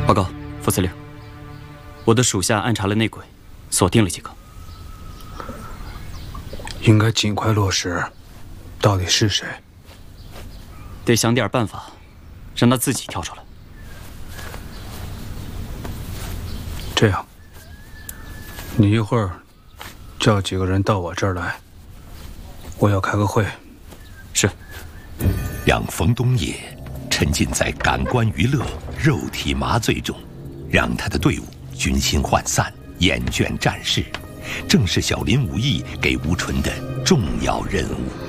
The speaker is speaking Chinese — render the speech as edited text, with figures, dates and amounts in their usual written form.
报告副司令，我的属下暗查了内鬼，锁定了几个。 应该尽快落实，到底是谁？ 得想点办法，让他自己跳出来。 这样，你一会儿叫几个人到我这儿来，我要开个会。 是。 让冯东野沉浸在感官娱乐、肉体麻醉中，让他的队伍军心涣散、厌倦战事，正是小林武艺给吴纯的重要任务。